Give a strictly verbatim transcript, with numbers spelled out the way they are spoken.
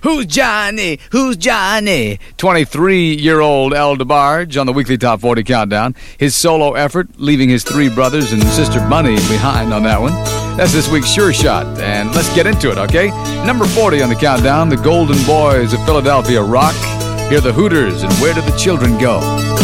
Who's Johnny? Who's Johnny? twenty-three-year-old El DeBarge on the weekly Top forty Countdown. His solo effort, leaving his three brothers and sister Bunny behind on that one. That's this week's Sure Shot, and let's get into it, okay? Number forty on the countdown, the Golden Boys of Philadelphia rock. Hear the Hooters and Where Do the Children Go?